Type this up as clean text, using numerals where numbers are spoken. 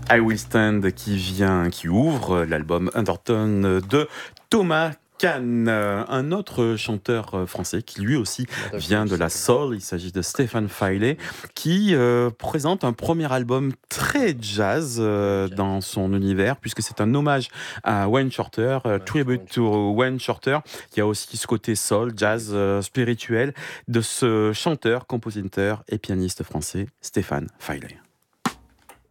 I Will Stand qui ouvre l'album Undertone de Thomas Kahn, un autre chanteur français qui lui aussi vient de la soul. Il s'agit de Stéphane Filey qui présente un premier album très jazz dans son univers, puisque c'est un hommage à Wayne Shorter, tribute to Wayne Shorter. Il y a aussi ce côté soul, jazz spirituel de ce chanteur, compositeur et pianiste français Stéphane Filey.